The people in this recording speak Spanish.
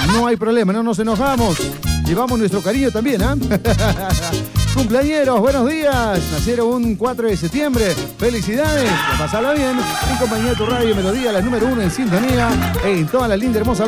No hay problema, no nos enojamos. Llevamos nuestro cariño también, ¿ah? Cumpleañeros, buenos días. Nacieron un 4 de septiembre. Felicidades. Pasala bien. En compañía de tu radio Melodía, la número 1 en sintonía. En toda la linda, hermosa